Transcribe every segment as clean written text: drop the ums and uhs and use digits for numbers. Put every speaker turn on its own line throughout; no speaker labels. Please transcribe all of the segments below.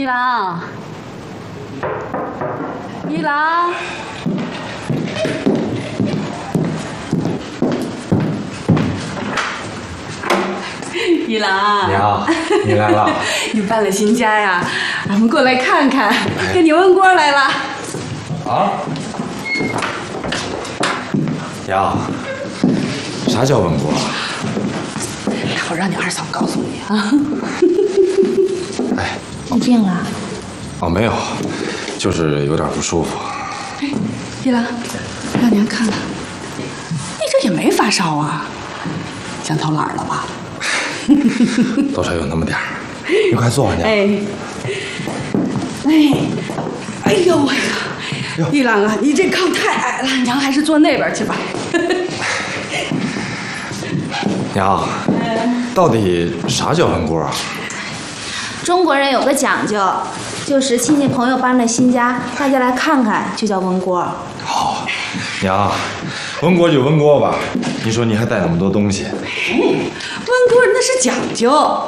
郎，一郎，一郎，
娘，你来了。
你搬了新家呀？俺们过来看看，给你温锅来了。
啊？娘，啥叫温锅？
我让你二嫂告诉你啊。
哎，
你病了？
哦，没有，就是有点不舒服。
哎，一郎，让娘看看，你这也没发烧啊，想偷懒了吧？
多少有那么点儿。你快坐，娘。
哎呦喂呀！一郎啊，你这炕太矮了，娘还是坐那边去吧。
娘，到底啥叫温锅啊？
中国人有个讲究，就是亲戚朋友搬了新家，大家来看看，就叫温锅。
好，娘，温锅就温锅吧。你说你还带那么多东西。
温锅那是讲究。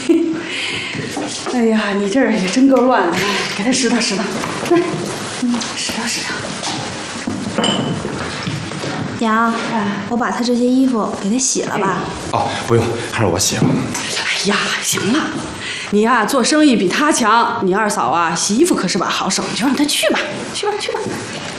哎呀，你这儿也真够乱的，给他拾掇拾掇，来，拾掇拾掇。
娘，我把他这些衣服给他洗了吧。
哦，不用，还是我洗吧。
哎呀，行了，你呀做生意比他强，你二嫂啊洗衣服可是把好手，你就让他去吧，去吧去吧。